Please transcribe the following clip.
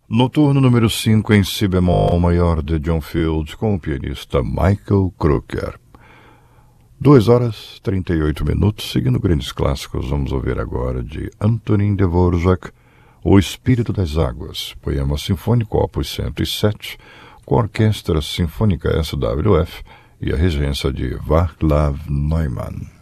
Noturno número 5 em si bemol maior de John Field com o pianista Michael Crooker. 2h38, seguindo grandes clássicos, vamos ouvir agora de Antonin Dvorak, O Espírito das Águas, poema sinfônico opus 107, com a Orquestra Sinfônica SWF e a regência de Václav Neumann.